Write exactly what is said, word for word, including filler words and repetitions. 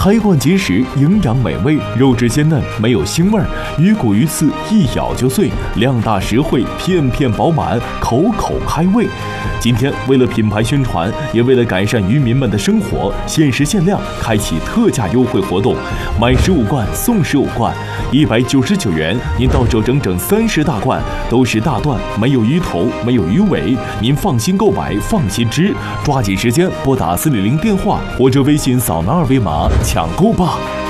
开罐即食，营养美味，肉质鲜嫩，没有腥味儿，鱼骨鱼刺一咬就碎，量大实惠，片片饱满，口口开胃。今天为了品牌宣传，也为了改善渔民们的生活，限时限量开启特价优惠活动，买十五罐送十五罐，一百九十九元，您到手整整三十大罐，都是大段，没有鱼头，没有鱼尾，您放心购买，放心吃，抓紧时间拨打四零零电话或者微信扫描二维码抢购吧。